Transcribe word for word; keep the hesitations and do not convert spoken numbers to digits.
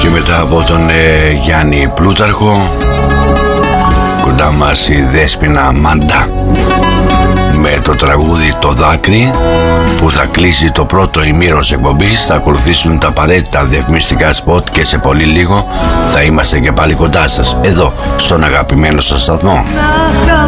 Και μετά από τον ε, Γιάννη Πλούταρχο, κοντά μας η Δέσποινα Μάντα με το τραγούδι «Το δάκρυ» που θα κλείσει το πρώτο ημίρος εκπομπής. Θα ακολουθήσουν τα απαραίτητα διαφημιστικά σποτ και σε πολύ λίγο θα είμαστε και πάλι κοντά σας εδώ στον αγαπημένο σας σταθμό.